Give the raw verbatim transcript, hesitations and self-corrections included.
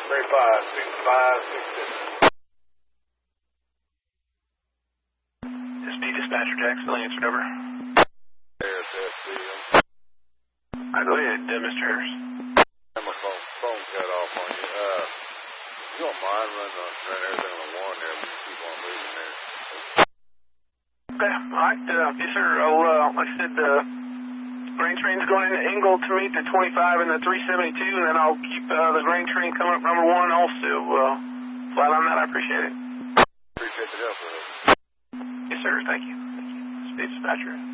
three five six five six six. S P dispatcher Jacksonville, answered over. Harris, S P. Uh, go ahead, uh, Mister Harris. My phone, phone cut off on you. Uh, you don't mind running, on, running everything on one there, but you keep on moving there. Okay, alright, uh, yes sir, I'll, uh, like I said, uh, grain train's going into Engle to meet the twenty-five and the three seventy-two, and then I'll keep, uh, the grain train coming up number one also, uh, flat on that, I appreciate it. Appreciate the help, brother. Yes sir, thank you. Thank you. State dispatcher.